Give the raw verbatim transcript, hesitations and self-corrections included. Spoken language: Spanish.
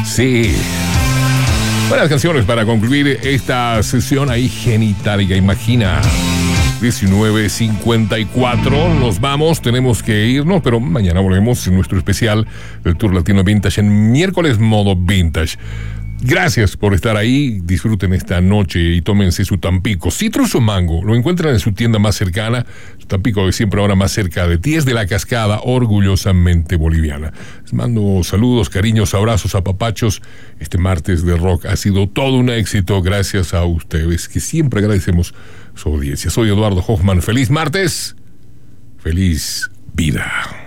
Sí. Buenas canciones para concluir esta sesión ahí genitálica, imagina. diecinueve cincuenta y cuatro, nos vamos, tenemos que irnos, pero mañana volvemos en nuestro especial del Tour Latino Vintage en miércoles modo Vintage. Gracias por estar ahí, disfruten esta noche y tómense su Tampico. Citrus o mango, lo encuentran en su tienda más cercana. Su Tampico de siempre ahora más cerca de ti, es de la Cascada, orgullosamente boliviana. Les mando saludos, cariños, abrazos, apapachos. Este martes de rock ha sido todo un éxito gracias a ustedes, que siempre agradecemos su audiencia. Soy Eduardo Hoffman, feliz martes, feliz vida.